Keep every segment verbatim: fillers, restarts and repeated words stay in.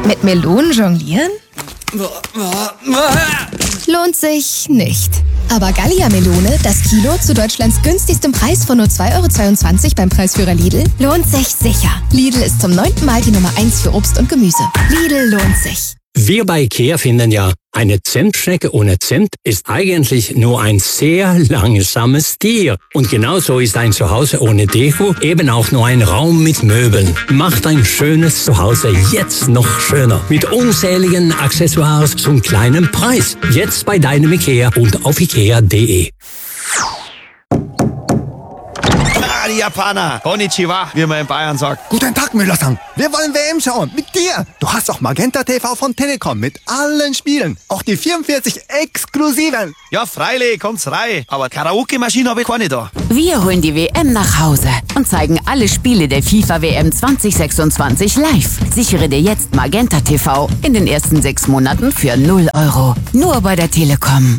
Mit Melonen jonglieren? Lohnt sich nicht. Aber Gallia-Melone, das Kilo zu Deutschlands günstigstem Preis von nur zwei Euro zweiundzwanzig beim Preisführer Lidl, lohnt sich sicher. Lidl ist zum neunten Mal die Nummer eins für Obst und Gemüse. Lidl lohnt sich. Wir bei IKEA finden ja, eine Zimtschnecke ohne Zimt ist eigentlich nur ein sehr langsames Tier. Und genauso ist ein Zuhause ohne Deko eben auch nur ein Raum mit Möbeln. Macht ein schönes Zuhause jetzt noch schöner. Mit unzähligen Accessoires zum kleinen Preis. Jetzt bei deinem IKEA und auf ikea punkt de. Ah, die Japaner. Konnichiwa, wie man in Bayern sagt. Guten Tag, Müller-san. Wir wollen W M schauen. Mit dir. Du hast auch Magenta T V von Telekom mit allen Spielen. Auch die vierundvierzig exklusiven. Ja, freilich, kommt's rein. Aber Karaoke-Maschine habe ich keine da. Wir holen die W M nach Hause und zeigen alle Spiele der FIFA W M zwanzig sechsundzwanzig live. Sichere dir jetzt Magenta T V in den ersten sechs Monaten für null Euro. Nur bei der Telekom.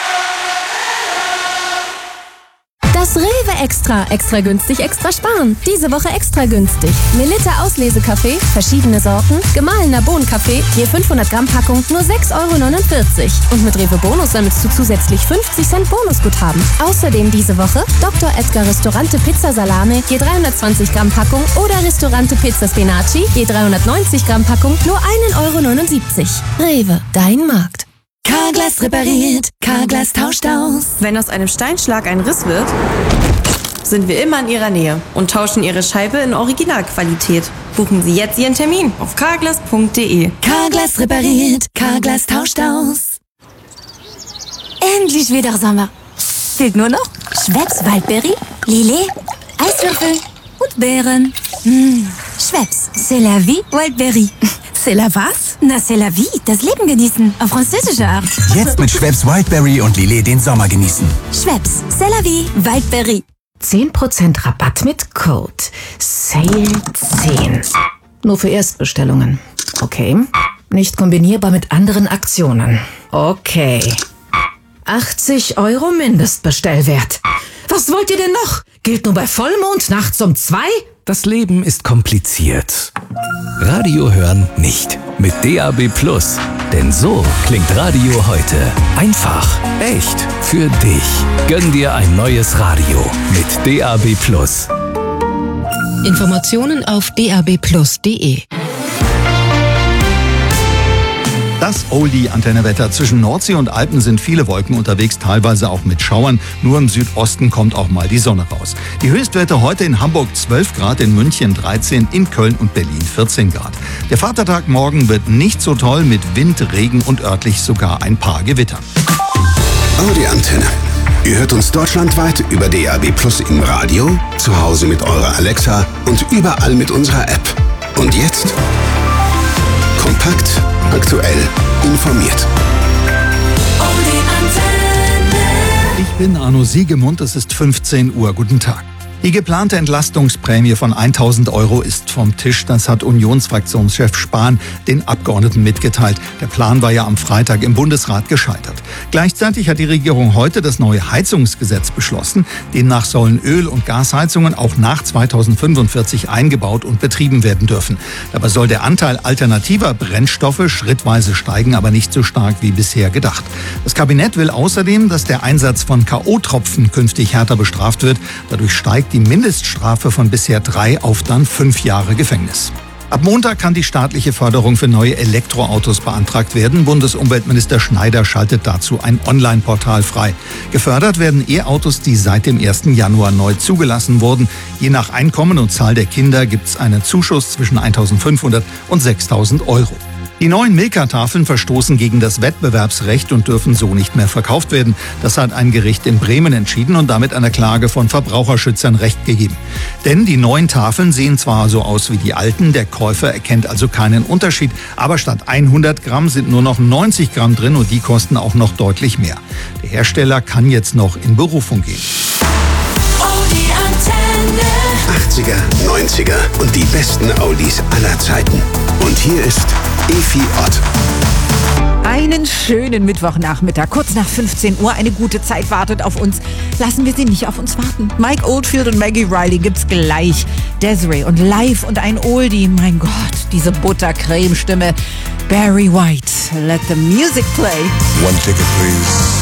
Das Rewe Extra. Extra günstig, extra sparen. Diese Woche extra günstig. Melitta Auslesekaffee, verschiedene Sorten, gemahlener Bohnenkaffee, je fünfhundert Gramm Packung, nur sechs Euro neunundvierzig. Und mit Rewe Bonus sammelst du zusätzlich fünfzig Cent Bonusguthaben. Außerdem diese Woche Doktor Edgar Restaurante Pizza Salame, je dreihundertzwanzig Gramm Packung oder Restaurante Pizza Spinaci, je dreihundertneunzig Gramm Packung, nur ein Euro neunundsiebzig. Rewe, dein Markt. Carglass repariert, Carglass tauscht aus. Wenn aus einem Steinschlag ein Riss wird, sind wir immer in Ihrer Nähe und tauschen Ihre Scheibe in Originalqualität. Buchen Sie jetzt Ihren Termin auf carglass punkt de. Carglass repariert, Carglass tauscht aus. Endlich wieder Sommer. Fehlt nur noch Schweppes Waldbeere, Lillet, Eiswürfel und Beeren. Mmh. Schweppes, c'est la vie, Wildberry. C'est la was? Na, c'est la vie, das Leben genießen, auf französische Art. Jetzt mit Schweppes Wildberry und Lillet den Sommer genießen. Schweppes, c'est la vie, Wildberry. zehn Prozent Rabatt mit Code Sale zehn. Nur für Erstbestellungen. Okay. Nicht kombinierbar mit anderen Aktionen. Okay. achtzig Euro Mindestbestellwert. Was wollt ihr denn noch? Gilt nur bei Vollmond nachts um zwei? Das Leben ist kompliziert. Radio hören nicht. Mit D A B Plus. Denn so klingt Radio heute. Einfach, echt, für dich. Gönn dir ein neues Radio mit D A B Plus. Informationen auf d a b plus punkt de. Das Oldie-Antennewetter. Zwischen Nordsee und Alpen sind viele Wolken unterwegs, teilweise auch mit Schauern. Nur im Südosten kommt auch mal die Sonne raus. Die Höchstwerte heute in Hamburg zwölf Grad, in München dreizehn, in Köln und Berlin vierzehn Grad. Der Vatertag morgen wird nicht so toll mit Wind, Regen und örtlich sogar ein paar Gewittern. Audi-Antenne. Ihr hört uns deutschlandweit über D A B Plus im Radio, zu Hause mit eurer Alexa und überall mit unserer App. Und jetzt kompakt, aktuell, informiert. Ich bin Arno Siegemund, es ist fünfzehn Uhr. Guten Tag. Die geplante Entlastungsprämie von tausend Euro ist vom Tisch. Das hat Unionsfraktionschef Spahn den Abgeordneten mitgeteilt. Der Plan war ja am Freitag im Bundesrat gescheitert. Gleichzeitig hat die Regierung heute das neue Heizungsgesetz beschlossen. Demnach sollen Öl- und Gasheizungen auch nach zweitausendfünfundvierzig eingebaut und betrieben werden dürfen. Dabei soll der Anteil alternativer Brennstoffe schrittweise steigen, aber nicht so stark wie bisher gedacht. Das Kabinett will außerdem, dass der Einsatz von K O-Tropfen künftig härter bestraft wird. Dadurch steigt die Mindeststrafe von bisher drei auf dann fünf Jahre Gefängnis. Ab Montag kann die staatliche Förderung für neue Elektroautos beantragt werden. Bundesumweltminister Schneider schaltet dazu ein Online-Portal frei. Gefördert werden E-Autos, die seit dem ersten Januar neu zugelassen wurden. Je nach Einkommen und Zahl der Kinder gibt es einen Zuschuss zwischen eintausendfünfhundert und sechstausend Euro. Die neuen Milka-Tafeln verstoßen gegen das Wettbewerbsrecht und dürfen so nicht mehr verkauft werden. Das hat ein Gericht in Bremen entschieden und damit einer Klage von Verbraucherschützern Recht gegeben. Denn die neuen Tafeln sehen zwar so aus wie die alten, der Käufer erkennt also keinen Unterschied, aber statt hundert Gramm sind nur noch neunzig Gramm drin und die kosten auch noch deutlich mehr. Der Hersteller kann jetzt noch in Berufung gehen. achtziger, neunziger und die besten Oldies aller Zeiten. Und hier ist Efi Ott. Einen schönen Mittwochnachmittag, kurz nach fünfzehn Uhr. Eine gute Zeit wartet auf uns. Lassen wir sie nicht auf uns warten. Mike Oldfield und Maggie Riley gibt's gleich. Desiree und Live und ein Oldie. Mein Gott, diese Buttercreme-Stimme. Barry White, let the music play. One ticket, please.